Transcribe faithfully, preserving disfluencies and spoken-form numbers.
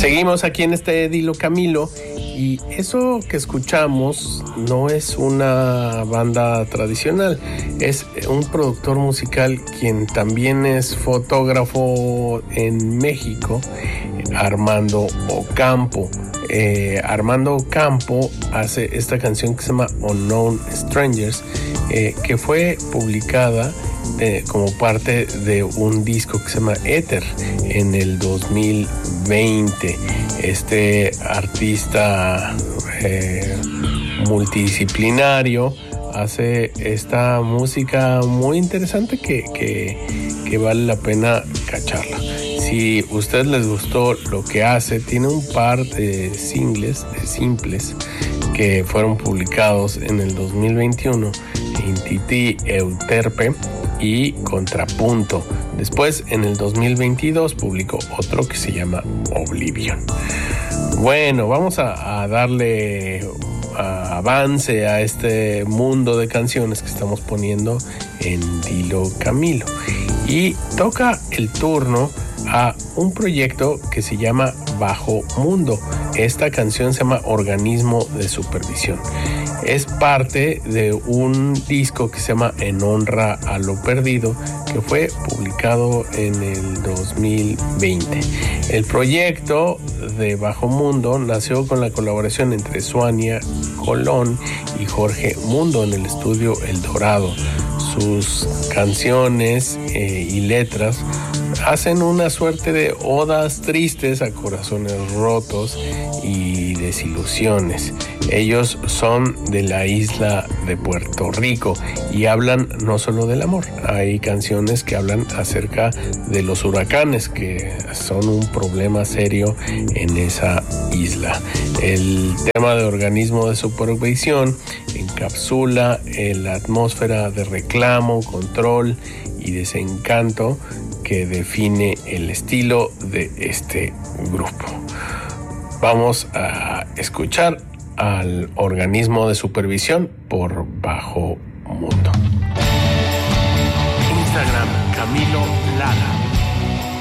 Seguimos aquí en este Dilo Camilo y eso que escuchamos no es una banda tradicional, es un productor musical quien también es fotógrafo en México, Armando Ocampo. Eh, Armando Ocampo hace esta canción que se llama Unknown Strangers, eh, que fue publicada eh, como parte de un disco que se llama Éter en el dos mil veinte. Este artista eh, multidisciplinario hace esta música muy interesante que, que, que vale la pena cacharla. Si a ustedes les gustó lo que hace, tiene un par de singles, de simples, que fueron publicados en el dos mil veintiuno, Intiti Euterpe y Contrapunto. Después, en el dos mil veintidós, publicó otro que se llama Oblivion. Bueno, vamos a, a darle a avance a este mundo de canciones que estamos poniendo en Dilo Camilo. Y toca el turno a un proyecto que se llama Bajo Mundo. Esta canción se llama Organismo de Supervisión. Es parte de un disco que se llama En Honra a lo Perdido, que fue publicado en el dos mil veinte. El proyecto de Bajo Mundo nació con la colaboración entre Suania Colón y Jorge Mundo en el estudio El Dorado. Sus canciones eh, y letras hacen una suerte de odas tristes a corazones rotos y desilusiones. Ellos son de la isla de Puerto Rico y hablan no solo del amor. Hay canciones que hablan acerca de los huracanes, que son un problema serio en esa isla. El tema de Organismo de Supervisión encapsula la atmósfera de reclamo, control y desencanto que define el estilo de este grupo. Vamos a escuchar al Organismo de Supervisión por Bajo Mundo. Instagram, Camilo Lara.